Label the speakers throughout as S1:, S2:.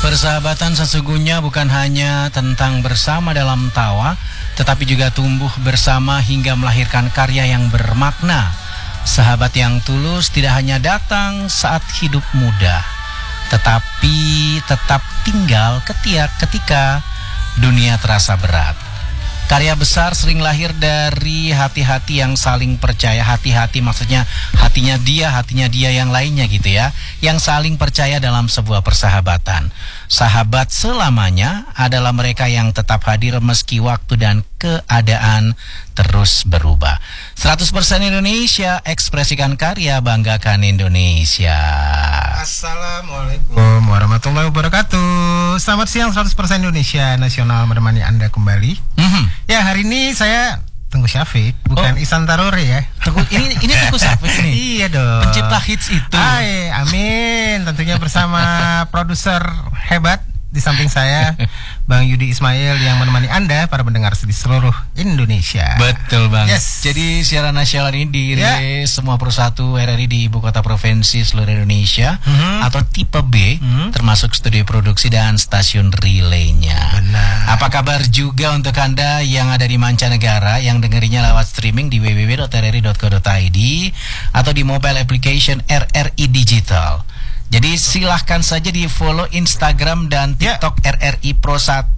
S1: Persahabatan sesungguhnya bukan hanya tentang bersama dalam tawa, tetapi juga tumbuh bersama hingga melahirkan karya yang bermakna. Sahabat yang tulus tidak hanya datang saat hidup muda, tetapi tetap tinggal ketika dunia terasa berat. Karya besar sering lahir dari hati-hati yang saling percaya. Hati-hati maksudnya hatinya dia yang lainnya gitu ya, yang saling percaya dalam sebuah persahabatan. Sahabat selamanya adalah mereka yang tetap hadir meski waktu dan keadaan terus berubah. 100% Indonesia, ekspresikan karya, banggakan Indonesia.
S2: Assalamualaikum warahmatullahi wabarakatuh. Selamat siang, 100% Indonesia Nasional menemani Anda kembali. Ya, hari ini saya Tengku Syafiq, bukan Ihsan Tarore ya.
S1: Ini Tengku Syafiq nih.
S2: Iya dong.
S1: Pencipta hits itu.
S2: Amin. Tentunya bersama produser hebat di samping saya, Bang Yudi Ismail yang menemani Anda para pendengar di seluruh Indonesia.
S1: Betul banget.
S2: Yes.
S1: Jadi siaran nasional ini dirilis semua persatu RRI di ibu kota provinsi seluruh Indonesia atau tipe B, termasuk studio produksi dan stasiun relaynya.
S2: Benar.
S1: Apa kabar juga untuk Anda yang ada di mancanegara yang dengerinya lewat streaming di www.rri.co.id atau di mobile application RRI Digital. Jadi silahkan saja di follow Instagram dan TikTok RRI Pro 1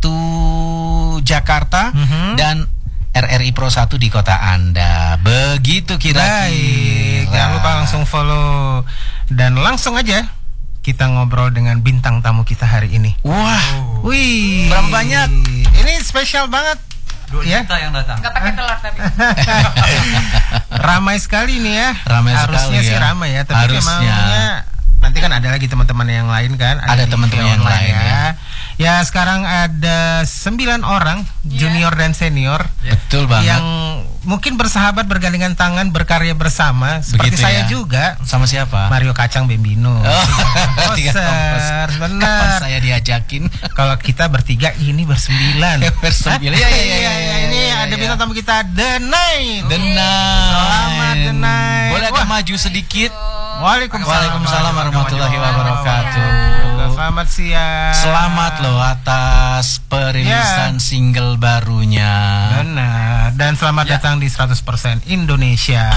S1: Jakarta dan RRI Pro 1 di kota Anda. Begitu kira-kira.
S2: Baik, jangan lupa langsung follow dan langsung aja kita ngobrol dengan bintang tamu kita hari ini.
S1: Wah,
S2: wih,
S1: berapa banyak?
S2: Ini spesial banget.
S3: 2 juta yang datang.
S4: Gak pakai telur tapi.
S2: Ramai sekali nih ya.
S1: sekali
S2: Harusnya sih
S1: ya.
S2: ramai ya, tapi
S1: Harusnya.
S2: emangnya nanti kan ada lagi teman-teman yang lain kan.
S1: Ada teman-teman yang lain ya.
S2: Ya, sekarang ada 9 orang junior dan senior.
S1: Betul banget.
S2: Yang mungkin bersahabat, bergandengan tangan, berkarya bersama. Seperti
S1: Begitu
S2: saya
S1: ya.
S2: juga.
S1: Sama siapa?
S2: Mario Kacang Bembino.
S1: Tiga kompos. Kapan
S2: Benar.
S1: saya diajakin?
S2: Kalau kita bertiga, ini bersembilan.
S1: Bersembilan. Ya.
S2: Ini ada bintang tamu kita, The Nine.
S1: Selamat
S2: The Nine.
S1: Boleh agak maju sedikit?
S2: Waalaikumsalam
S1: warahmatullahi wabarakatuh.
S2: Selamat siang.
S1: Selamat loh atas perilisan single barunya.
S2: Benar. Dan selamat datang di 100% Indonesia.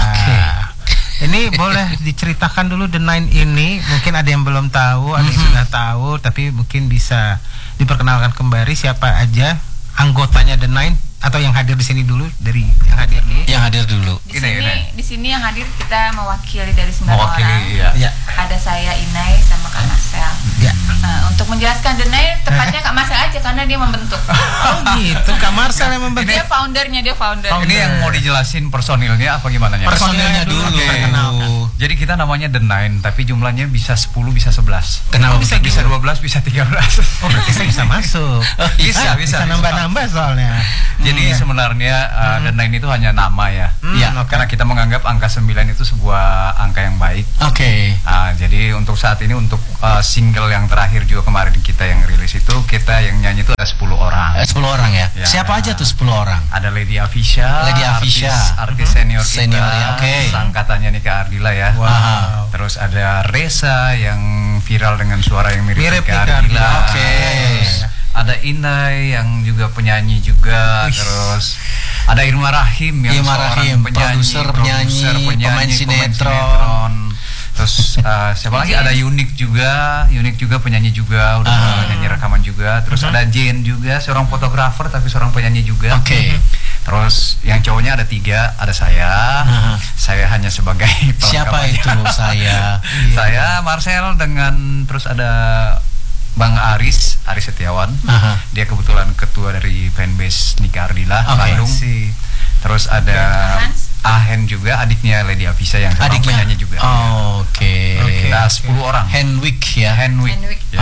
S2: Ini boleh diceritakan dulu The Nine ini. Mungkin ada yang belum tahu, ada yang sudah tahu, tapi mungkin bisa diperkenalkan kembali siapa aja anggotanya The Nine, atau yang hadir di sini dulu, dari yang hadir nih.
S1: Yang hadir dulu.
S4: Di sini yang hadir kita mewakili dari 9 orang.
S3: Iya.
S4: Ada saya Inai sama Kak Marcel.
S2: Ya.
S4: Untuk menjelaskan The Nine, tepatnya Kak Marcel aja karena dia membentuk.
S2: Oh gitu, Kak Marcel yang membentuk.
S4: Dia foundernya,
S3: Ini yang mau dijelasin personilnya apa gimana?
S2: Personilnya dulu.
S3: Jadi kita namanya The Nine, tapi jumlahnya bisa 10, bisa 11.
S1: Kenapa
S3: bisa 12, bisa 13.
S2: Oh, berarti saya bisa masuk. Bisa nambah-nambah soalnya.
S3: Jadi sebenarnya The Nine itu hanya nama ya. Karena kita menganggap angka 9 itu sebuah angka yang baik.
S1: Oke.
S3: Jadi untuk saat ini, untuk single yang terakhir juga kemarin kita yang rilis itu, kita yang nyanyi itu ada 10 orang.
S1: 10 orang ya?
S3: Ya.
S1: Siapa aja tuh 10 orang?
S3: Ada Lady Afisha, artis senior kita,
S1: Senior ya, oke.
S3: Angkatannya Nika Ardila ya.
S2: Wow.
S3: Terus ada Reza yang viral dengan suara yang mirip Nika
S2: Nika
S3: Ardila.
S1: Oke.
S3: Ada Inai yang juga penyanyi juga. Terus ada Irma Rahim yang seorang
S1: produser, penyanyi, pemain sinetron.
S3: Terus siapa lagi? Ada Unik juga penyanyi juga, udah nyanyi rekaman juga. Terus ada Jane juga, seorang fotografer tapi seorang penyanyi juga.
S1: Oke.
S3: Terus yang cowoknya ada 3, ada saya. Saya hanya sebagai
S1: Siapa itu saya?
S3: Saya Marcel, dengan terus ada Bang Aris Setiawan. Dia kebetulan ketua dari fanbase Nika Ardila Bandung. Terus ada Ahen juga, adiknya Lady Afisha yang seorang penyanyi juga.
S1: Oke.
S3: Ada 10 orang.
S1: Henwick ya.
S4: Henwick.
S3: Ya.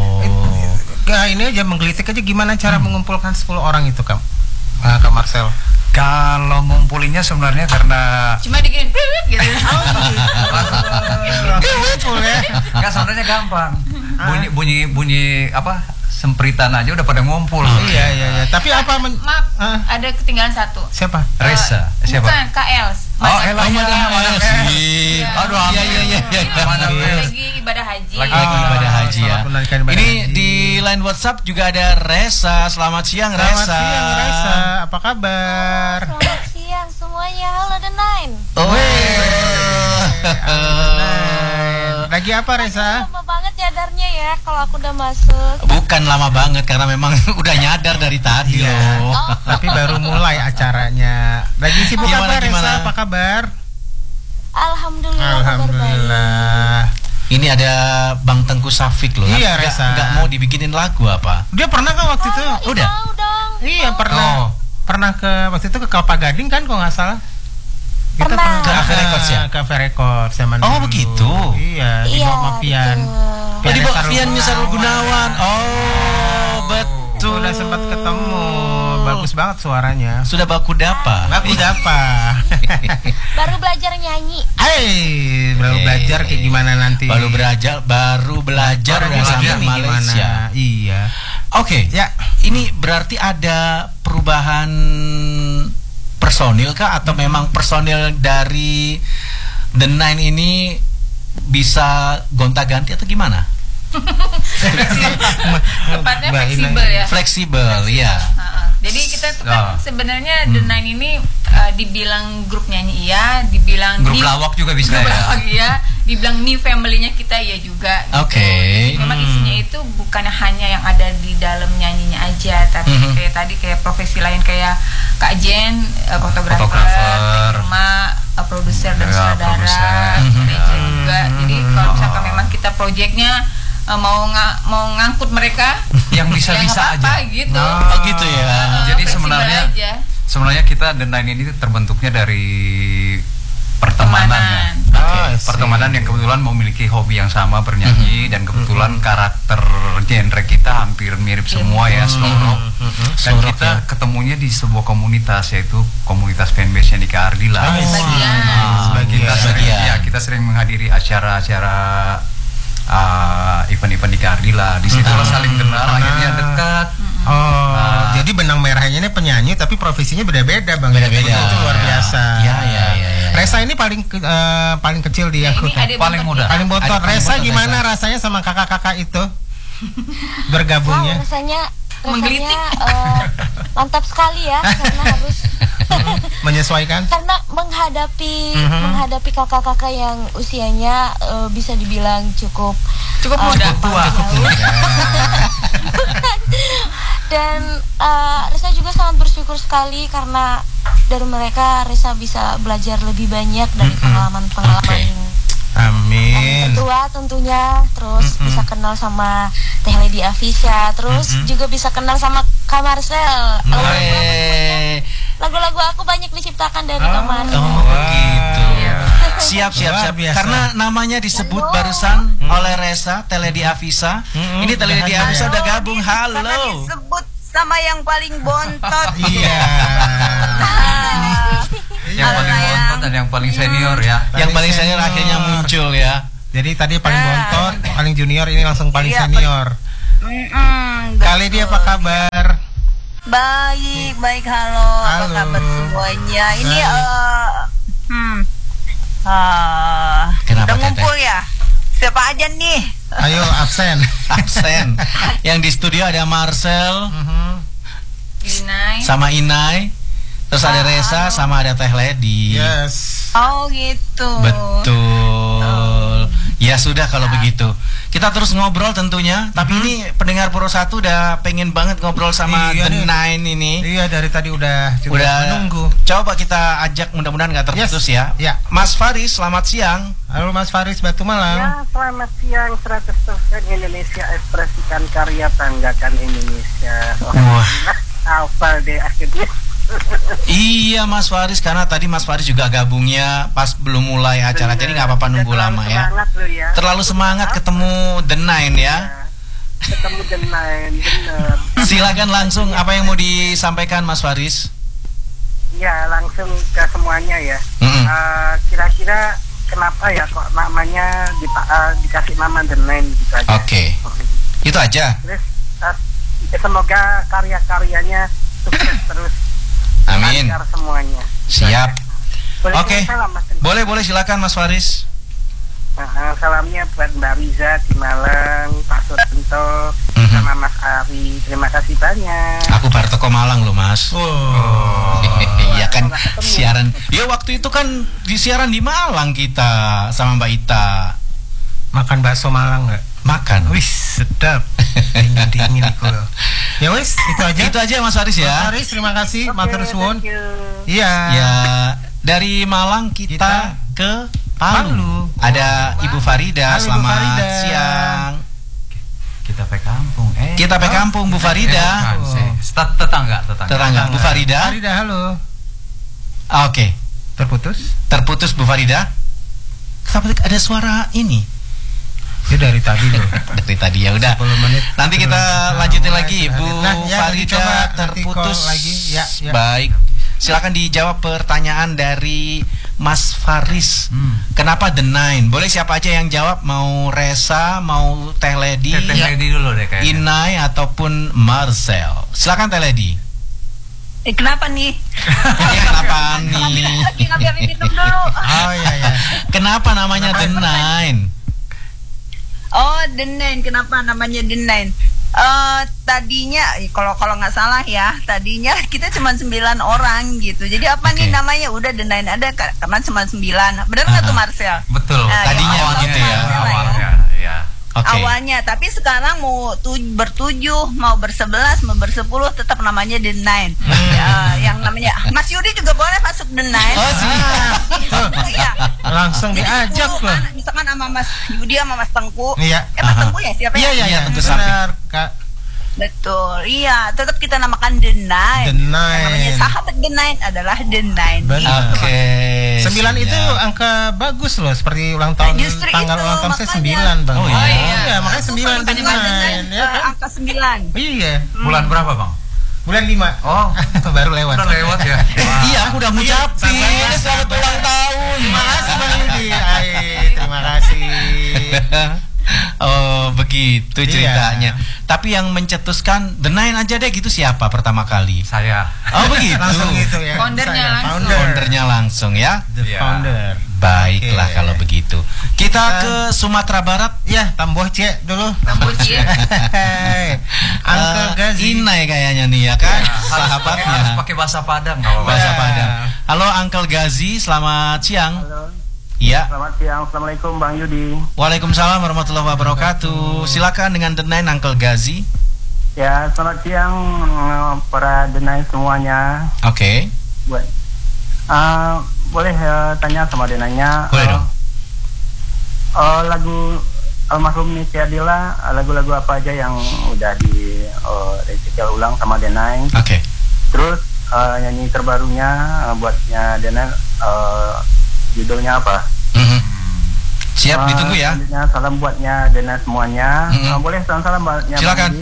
S2: Ini aja menggelitik aja gimana cara mengumpulkan 10 orang itu, Kak Marcel.
S3: Kalau ngumpulinnya sebenarnya karena
S4: Cuma digini gitu.
S3: Enggak, sebenarnya gampang. Bunyi apa? Sempritan aja udah pada ngumpul.
S2: Iya. Tapi apa
S4: Maaf, ada ketinggalan satu.
S2: siapa?
S3: Reza. Siapa?
S4: Bukan, Kak Els.
S3: Ella.
S1: Aduh, iya.
S3: Mana
S4: Lagi ibadah haji.
S3: Lagi ibadah
S1: haji ya.
S2: menunaikan ibadah
S1: Ini
S2: haji.
S1: di line WhatsApp juga ada Resa. Selamat siang,
S2: Selamat
S1: Resa.
S2: siang Resa, apa kabar?
S5: Selamat siang semuanya, halo The Nine.
S1: Oh.
S2: Lagi apa Resa?
S5: Lama banget nyadarnya ya kalau aku udah masuk.
S1: Bukan lama banget karena memang udah nyadar dari tadi loh.
S2: Tapi baru mulai acaranya. Lagi sibuk
S1: Gimana,
S2: apa
S1: gimana?
S2: Resa? Apa kabar?
S5: Alhamdulillah, kabar baik.
S2: Alhamdulillah.
S1: Ini ada Bang Tengku Safik loh.
S2: Iya,
S1: Nggak-
S2: Resa.
S1: nggak mau dibikinin lagu apa?
S2: Dia pernah kan waktu itu?
S1: Udah?
S5: Mau dong.
S2: Iya pernah. Pernah ke waktu itu ke Kelapa Gading kan kalau nggak salah. Kita
S5: Pernah.
S1: Ke Ave Records ya?
S2: Ke Ave Records zaman
S1: Oh,
S2: dulu.
S1: begitu?
S2: Iya, di
S5: Iya,
S2: bawah Pian.
S5: betul.
S1: Oh, di bawah
S2: Sarul
S1: Piannya Sarul Gunawan. Oh, betul.
S2: Udah sempat ketemu. Bagus banget suaranya.
S1: Sudah baku dapa.
S2: Bagus apa?
S5: Baru belajar nyanyi.
S2: Baru belajar kayak gimana nanti?
S1: Baru belajar udah sampai
S2: ini
S1: Malaysia.
S2: gimana? Iya.
S1: Oke,
S2: Ya.
S1: ini berarti ada perubahan personil kah atau memang personil dari The Nine ini bisa gonta-ganti atau gimana?
S4: Tepatnya
S2: Mbak
S4: fleksibel
S2: Ina.
S4: ya.
S1: Fleksibel, ya.
S4: Jadi kita tuh kan sebenarnya The Nine ini dibilang grup nyanyi iya, dibilang
S3: Grup
S4: new-
S3: lawak juga bisa
S4: grup
S3: ya.
S4: lawak iya, dibilang new family-nya kita iya juga. Gitu.
S1: Oke.
S4: Memang isinya itu bukan hanya yang ada di dalam nyanyinya aja, tapi kayak tadi kayak profesi lain kayak Kak Jen, fotografer,
S3: Fotografer.
S4: Irma, produser dan
S3: Ya,
S4: saudara,
S3: produser.
S4: Reja juga. Jadi kalau misalkan memang kita proyeknya mau ngangkut mereka,
S3: Yang
S4: ya
S3: bisa-bisa
S4: nggak apa-apa
S3: aja.
S4: gitu.
S1: Oh, gitu ya.
S3: Jadi
S4: Fleksibel
S3: sebenarnya
S4: aja.
S3: sebenarnya kita The Nine ini terbentuknya dari pertemanan ya.
S2: Oh, I see.
S3: Pertemanan yang kebetulan memiliki hobi yang sama bernyanyi dan kebetulan karakter genre kita hampir mirip semua ya, slow rock. Dan
S1: Slow rock,
S3: kita
S1: ya.
S3: ketemunya di sebuah komunitas yaitu komunitas fanbase-nya Nika Ardila.
S4: Sebagian.
S1: Sebagian.
S3: Ya, kita sering menghadiri acara-acara event-event Nika Ardila. Di situ saling kenal, akhirnya dekat.
S2: Oh, jadi benang merahnya ini penyanyi tapi profesinya beda-beda Bang.
S1: Beda-beda.
S2: Itu luar biasa.
S1: Ya, ya, ya, ya.
S2: Resa ini paling kecil di
S4: Ini
S2: anggota.
S4: adik
S3: Paling
S4: bontot
S3: muda.
S4: kita.
S2: Paling bontot.
S1: Adik
S2: Resa
S1: bontot
S2: gimana
S1: Resa.
S2: rasanya sama kakak-kakak itu?
S5: Wow,
S2: Bergabungnya.
S5: rasanya
S4: Menggelitik.
S5: mantap sekali ya karena harus
S2: Menyesuaikan.
S5: karena menghadapi kakak-kakak yang usianya bisa dibilang cukup
S4: muda.
S5: cukup muda. Dan Resa juga sangat bersyukur sekali karena dari mereka Resa bisa belajar lebih banyak dari pengalaman-pengalaman
S2: Amin.
S5: yang tertua tentunya, terus bisa kenal sama Teh Lady Afisa, terus juga bisa kenal sama Kak Marcel. Lagu-lagu aku banyak diciptakan dari Kak Marcel.
S1: Oh, begitu.
S4: Iya.
S1: Siap.
S2: Luar biasa.
S1: Karena namanya disebut barusan oleh Resa, Teledi Afisa. Ini Teledi Afisa udah gabung.
S6: Karena
S1: Halo.
S6: disebut sama yang paling bontot.
S2: Iya.
S3: Yang paling bontot dan yang paling senior ya.
S1: Yang paling senior akhirnya muncul ya.
S2: Jadi tadi paling bontot, paling junior, ini langsung paling
S6: Iya,
S2: senior. Kali dia apa kabar?
S6: Baik, halo. Apa
S2: Halo.
S6: kabar semuanya? Ini
S1: Kenapa,
S6: udah
S1: Teteh?
S6: ngumpul ya? Siapa aja nih?
S2: Ayo absen.
S1: Absen. Yang di studio ada Marcel
S4: Inai.
S1: sama Inai. Terus ada Resa sama ada Teh Ledi.
S2: Yes.
S6: Oh gitu.
S1: Betul. Ya sudah kalau begitu. Kita terus ngobrol tentunya. Tapi ini pendengar Pro 1 udah pengen banget ngobrol sama
S2: Iya
S1: The
S2: nih.
S1: Nine ini.
S2: Iya, dari tadi udah menunggu.
S1: Coba kita ajak, mudah-mudahan nggak terputus ya.
S2: Ya.
S1: Mas Faris, selamat siang.
S2: Halo Mas Faris Batu Malang.
S7: Ya, selamat siang. 100% Indonesia, ekspresikan karya, banggakan Indonesia.
S1: Wah.
S7: Hafal deh akhirnya.
S1: Iya Mas Faris, karena tadi Mas Faris juga gabungnya pas belum mulai acara, jadi nggak apa-apa nunggu lama ya.
S7: Semangat lu ya.
S1: Terlalu semangat ketemu The Nine ya.
S7: Ketemu The Nine, bener.
S1: Silakan langsung, apa yang mau disampaikan Mas Faris?
S7: Ya, langsung ke semuanya ya.
S1: Mm-mm.
S7: Kira-kira kenapa ya kok namanya dikasih nama The Nine gitu aja.
S1: Oke. Itu aja.
S7: Terus semoga karya-karyanya sukses terus.
S1: Amin.
S7: Lancar semuanya.
S1: Siap.
S7: Boleh
S1: Oke.
S7: kirim salam, Mas?
S1: Boleh silakan Mas Faris.
S7: Salamnya buat Mbak Riza di Malang, Pak Suryanto
S1: Mas. Iya kan siaran. Ya waktu itu kan di siaran di Malang kita sama Mbak Ita.
S2: Makan bakso Malang nggak?
S1: Makan.
S2: Wis sedap. Dingin itu. Ya wis itu aja.
S1: Itu aja Mas Faris ya.
S2: Mas Faris terima kasih. Matur suwun. Iya.
S1: Ya dari Malang kita ke Palu. Ada Ibu Farida.
S2: Halo,
S1: Selamat
S2: Ibu Farida.
S1: siang.
S3: Kita pe kampung.
S1: Kita pe kampung Bu Farida. Tetangga Bu Farida.
S2: Farida halo.
S1: Oke. Terputus Bu Farida. Kenapa ada suara ini?
S2: Ya dari tadi loh.
S1: Dari tadi ya udah.
S2: 10 menit.
S1: Nanti kita lanjutin lagi Bu
S2: ya,
S1: Farida terputus
S2: lagi. Ya.
S1: Baik. Silakan dijawab pertanyaan dari Mas Faris. Kenapa The Nine? Boleh siapa aja yang jawab? Mau Resa, mau Teh Ledi,
S3: dulu deh kayaknya.
S1: Inai ataupun Marcel. Silakan Teh Ledi.
S6: Kenapa nih?
S1: Kenapa nih?
S6: Lagi ngambil minum dulu.
S2: Oh iya.
S1: Kenapa namanya The Nine?
S6: Oh, The Nine. Kenapa namanya The Nine? Tadinya kalau nggak salah ya, tadinya kita cuma 9 orang gitu. Jadi apa nih namanya? Udah The Nine ada karena cuma 9. Benar nggak tuh Marcel?
S3: Betul.
S1: Tadinya begitu ya.
S3: Awalnya, ya.
S1: Okay.
S6: Awalnya, tapi sekarang mau bertujuh, mau bersebelas, mau bersepuluh, tetap namanya The Nine. Yang namanya Mas Yudi juga boleh masuk The Nine.
S1: Oh sih.
S6: Iya.
S2: Langsung diajak loh.
S6: Misalkan sama Mas Yudi sama Mas Tengku.
S2: Iya.
S6: Mas Tengku ya siapa ya?
S2: Iya,
S1: Tengku
S2: benar, Kak.
S6: Betul, iya. Tetap kita namakan The Nine.
S2: The Nine.
S6: Yang namanya sahabat The Nine adalah The Nine.
S2: Benar.
S1: Oke.
S2: 9 itu angka bagus loh, seperti ulang tahun
S6: Justru
S2: tanggal
S6: itu,
S2: ulang tahun saya
S6: makanya.
S2: 9 Bang.
S1: Oh, iya.
S2: Makanya 9 The Nine ya kan?
S6: Angka 9.
S2: Iya.
S3: Bulan berapa, Bang?
S2: Bulan 5.
S3: Oh,
S2: baru lewat.
S3: udah lewat ya.
S1: Iya, aku udah ngucapin selamat ulang tahun.
S2: Terima kasih Bang Yudi. Terima kasih.
S1: Oh, begitu ceritanya. Tapi yang mencetuskan The Nine aja deh gitu siapa pertama kali?
S3: Saya.
S1: Oh, begitu.
S2: Langsung gitu ya.
S4: Foundernya langsung.
S1: Foundernya langsung ya.
S2: The founder.
S1: Baiklah
S2: Oke.
S1: kalau begitu. Kita ke Sumatera Barat.
S2: Ya, Tambuh C dulu.
S4: Tambuci.
S2: Uncle Gazi.
S1: Inai kayaknya nih ya kan.
S3: Harus
S1: Sahabatnya.
S3: pakai bahasa Padang nggak apa-apa.
S1: Bahasa Padang. Halo Uncle Gazi, selamat siang.
S7: Halo.
S1: Iya.
S7: Selamat siang. Assalamualaikum Bang Yudi.
S1: Waalaikumsalam warahmatullahi wabarakatuh. Silakan dengan The Nine Uncle Gazi.
S7: Ya, selamat siang para The Nine semuanya.
S1: Oke.
S7: Buat boleh tanya sama The Nine-nya.
S1: Boleh dong.
S7: Lagu almarhum Niti Adila, lagu-lagu apa aja yang udah di recital ulang sama The Nine?
S1: Oke.
S7: Terus nyanyi terbarunya buatnya The Nine, judulnya apa?
S1: Siap, ditunggu ya.
S7: Selanjutnya salam buatnya The Nine semuanya. Boleh salam buatnya.
S1: Silakan.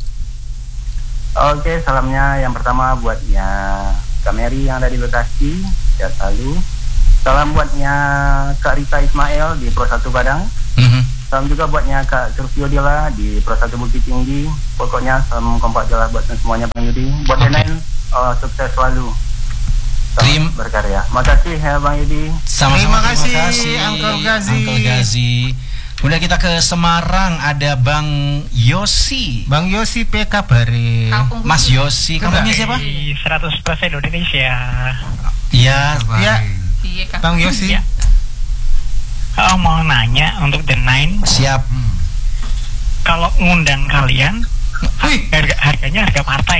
S7: Oke, salamnya yang pertama buatnya Kak Mary yang ada di Bekasi, sehat selalu. Salam buatnya Kak Rita Ismail di Pro 1 Padang. Salam juga buatnya Kak Surfio Dila di Pro 1 Bukit Tinggi. Pokoknya salam kompak jelas buat semuanya Bang Yudi. Buat The Nine, sukses selalu. Berkarya. Makasih ya Bang Yudi.
S1: Sama-sama,
S2: Terima kasih, Uncle Gazi.
S1: Uncle Gazi. Kemudian kita ke Semarang, ada Bang Yosi.
S2: Bang Yosi P kabare.
S1: Mas Yosi, kamunya siapa?
S8: 100% Indonesia.
S1: Iya.
S2: Iya.
S4: Iya, Kak.
S2: Bang Yosi.
S8: Ya. Mau nanya untuk The Nine,
S1: Siap.
S8: kalau ngundang kalian, harganya harga partai.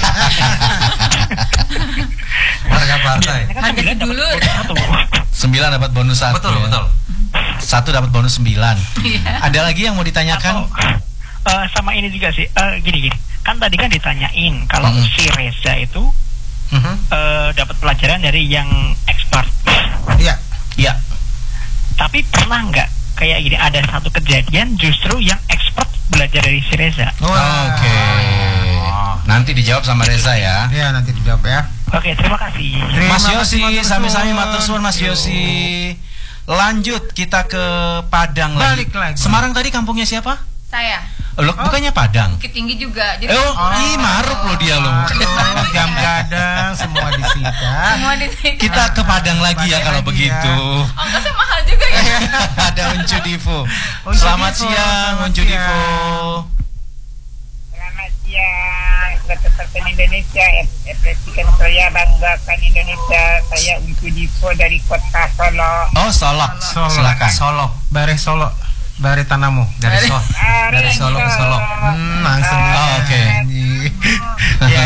S3: Harga partai.
S8: Ini kan
S4: Harga
S8: 9 dapat
S4: dulu.
S8: bonus 1.
S1: 9 dapat bonus 1.
S3: Betul, betul.
S1: 1 dapat bonus 9. Ada lagi yang mau ditanyakan?
S8: Sama ini juga sih. Gini. Kan tadi kan ditanyain kalau si Reza itu dapat pelajaran dari yang expert.
S2: Iya.
S1: Iya.
S8: Tapi pernah nggak kayak gini ada satu kejadian justru yang expert belajar dari si Reza?
S1: Oke. Nanti dijawab sama Reza ya.
S2: Iya, nanti dijawab ya.
S8: Oke, terima kasih.
S1: Mas
S2: Terima
S1: Yosi,
S2: kasih,
S1: sami-sami matur suwun Mas Yosi. Lanjut kita ke Padang
S2: Balik lagi.
S1: Semarang tadi kampungnya siapa?
S4: Saya.
S1: Loh, bukannya Padang.
S4: Bukit Tinggi juga. Jadi
S1: Maruk loh dia loh.
S2: Jam gadang semua disita.
S4: semua di sini.
S1: Kita ke Padang lagi ya kalau
S2: lagi
S1: begitu.
S4: Ongkosnya mahal juga ya.
S1: Ada Uncu Divo.
S2: Uncu
S1: Selamat
S2: Divo,
S1: siang
S2: selamat
S1: Uncu
S2: siang.
S1: Divo.
S6: Selamat siang, 100%
S9: Indonesia, ekspresikan saya, banggakan Indonesia. Saya Uncu Divo dari kota Solo.
S1: Oh, Solo. Silakan.
S2: Solo. Bare Solo. Bare Tanamu.
S3: Dari Solo ke Solo.
S2: Langsung.
S1: Oh, oke.
S2: Iya.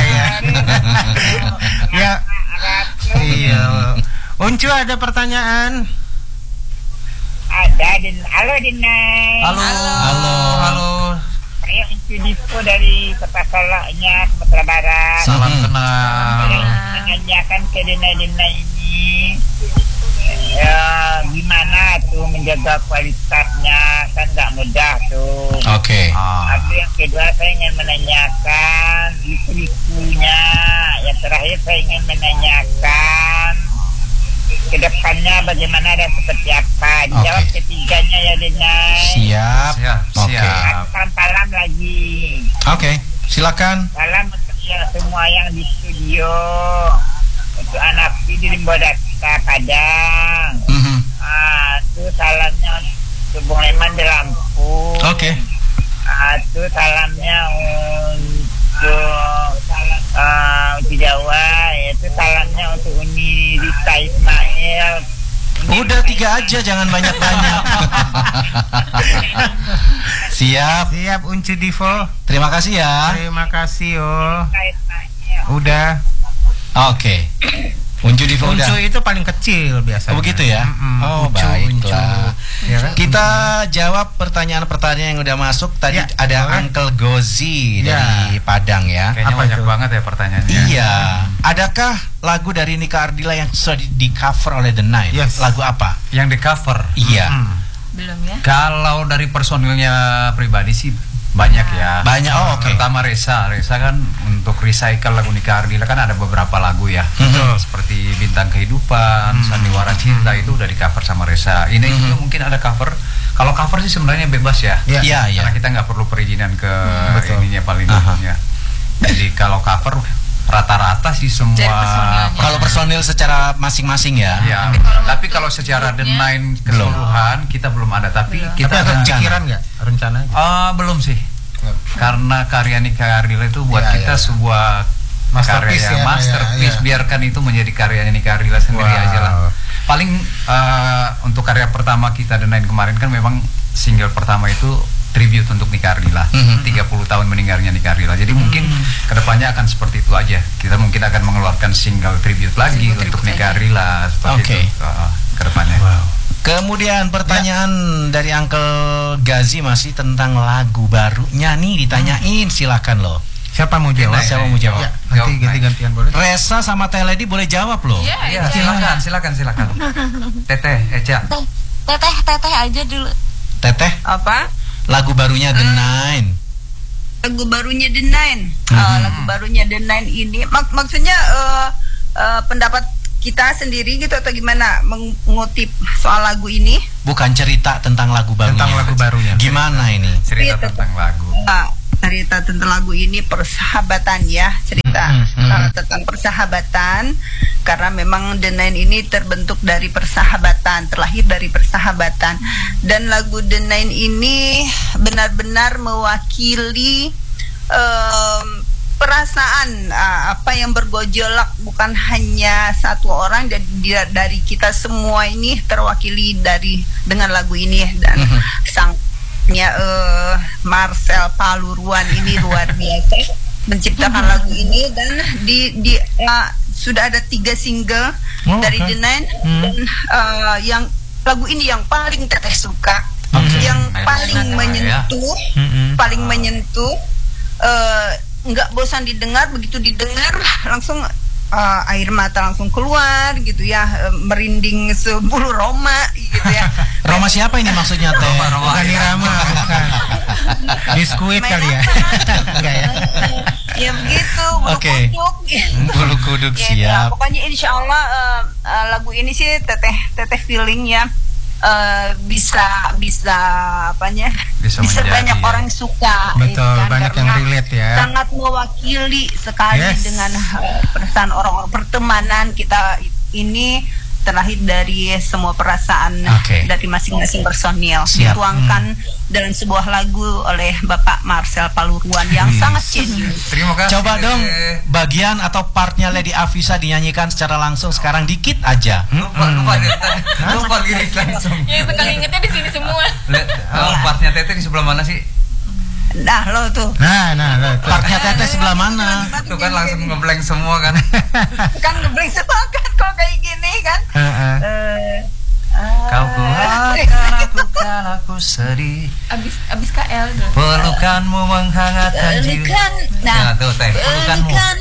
S2: Ya. Iya. Uncu ada pertanyaan?
S9: Ada, halo Dinai.
S2: Halo.
S9: Saya Uncu Divo dari kota Solo-nya, Sumatera Barat.
S3: Salam kenal.
S9: Saya menanyakan ke Dinai ini, gimana tuh menjaga kualitasnya, kan nggak mudah tuh.
S1: Oke.
S9: Tapi yang kedua saya ingin menanyakan liku-likunya. Yang terakhir saya ingin menanyakan kedepannya bagaimana dan seperti apa. Dijawab ketiganya ya Dinai.
S1: Siap. Oke.
S9: Salam lagi.
S1: Oke, silakan.
S9: Salam untuk semua yang di studio, untuk anak di Limbodata Padang. Itu salamnya untuk Bung Leman di Lampung.
S1: Oke.
S9: Itu salamnya untuk Jawa. Itu salamnya untuk Uni Rita Ismail.
S1: Udah 3 aja, jangan banyak-banyak. Siap.
S2: Uncu Divo.
S1: Terima kasih ya.
S2: Terima kasih Udah.
S1: Oke. Uncu Divo udah.
S2: Uncu itu paling kecil biasanya.
S1: Oh begitu ya. Oh
S2: Uncu,
S1: baiklah.
S2: Ya kan?
S1: Kita jawab pertanyaan-pertanyaan yang udah masuk. Tadi ada Uncle Gozi dari Padang ya.
S3: Kayaknya banyak banget ya pertanyaannya.
S1: Iya. Adakah lagu dari Nika Ardila yang sudah di cover oleh The Nine?
S2: Yes.
S1: Lagu apa?
S3: Yang di cover.
S1: Iya.
S4: Belum ya?
S3: Kalau dari personilnya pribadi sih banyak ya.
S1: Banyak. Oh, oke.
S3: Pertama Reza kan untuk recycle lagu Nika Ardila kan ada beberapa lagu ya. Seperti Bintang Kehidupan, Sandiwara Cinta itu udah di cover sama Reza. Ini juga mungkin ada cover. Kalau cover sih sebenarnya bebas ya.
S1: Iya.
S3: Karena kita nggak perlu perizinan ke ininya paling ya. Jadi kalau cover rata-rata sih semua.
S1: Kalau personil secara masing-masing ya.
S3: Ya. Tapi kalau secara The Nine keseluruhan kita belum ada. Tapi kita
S2: ada pikiran nggak rencana?
S3: Belum sih. Karena karya Nika Ardila itu buat kita sebuah
S2: masterpiece
S3: karya masterpiece. Biarkan itu menjadi karyanya Nika Ardila sendiri aja lah. Paling untuk karya pertama kita The Nine kemarin kan memang single pertama itu tribute untuk Nika Ardila. 30 tahun meninggalnya Nika Ardila. Jadi mungkin kedepannya akan seperti itu aja. Kita mungkin akan mengeluarkan single tribute lagi untuk Nika Ardila seperti itu kedepannya.
S1: Kemudian pertanyaan dari Uncle Gazi masih tentang lagu barunya nih ditanyain, silakan loh.
S2: Siapa mau jawab?
S1: Siapa mau jawab?
S2: Nanti ganti-gantian boleh.
S1: Reza sama Teledi boleh jawab loh.
S3: Iya, silakan. Teteh, Eca.
S5: Teteh aja dulu.
S1: Teteh?
S6: Apa?
S1: Lagu barunya The Nine.
S6: Lagu barunya The Nine. Lagu barunya The Nine ini maksudnya pendapat kita sendiri gitu atau gimana mengutip soal lagu ini?
S1: Bukan cerita tentang lagu barunya.
S2: Tentang lagu barunya.
S1: Gimana ini?
S3: Cerita tentang lagu.
S6: Cerita tentang lagu ini persahabatan ya, cerita tentang persahabatan, karena memang The Nine ini terbentuk dari persahabatan, terlahir dari persahabatan, dan lagu The Nine ini benar-benar mewakili perasaan apa yang bergejolak, bukan hanya satu orang, dari kita semua ini terwakili dengan lagu ini, dan Marcel Paluruan ini luar biasa menciptakan lagu ini, dan sudah ada 3 single dari The Nine, dan yang lagu ini yang paling Teteh suka, yang paling menyentuh, nggak bosan didengar, begitu didengar langsung air mata langsung keluar gitu ya, merinding sebulu Roma gitu ya.
S1: Roma siapa ini maksudnya Teh?
S2: Bukan Irama, bukan. Biskuit kali ya. Enggak ya.
S6: Ya begitu,
S1: bulu kuduk siap.
S6: Pokoknya insya Allah lagu ini sih teteh feeling ya. Bisa banyak orang suka.
S2: Betul, kan? Banyak yang relate ya.
S6: Sangat mewakili sekali dengan perasaan orang-orang pertemanan kita ini, terlahir dari semua perasaan dari masing-masing personil.
S1: Siap.
S6: Dituangkan dalam sebuah lagu oleh Bapak Marcel Paluruan yang sangat genuine.
S3: Terima kasih.
S1: Coba dong bagian atau partnya Lady Afisa dinyanyikan secara langsung sekarang dikit aja.
S3: Lupa lirik langsung.
S4: Ya itu kali ingetnya di sini semua.
S3: Partnya Teteh di sebelah mana sih?
S6: Nah lo tuh.
S2: Nah lo tuh.
S1: Partnya Teteh sebelah mana?
S3: Tuh kan langsung ngeblank semua kan.
S6: Kan ngeblank semua kan kalau kayak gini kan.
S3: Kau kuatkan aku kala ku sedih.
S4: Abis KL dulu.
S3: Pelukanmu menghangatkan jiwa.
S6: Nah
S3: tuh Teh, pelukanmu.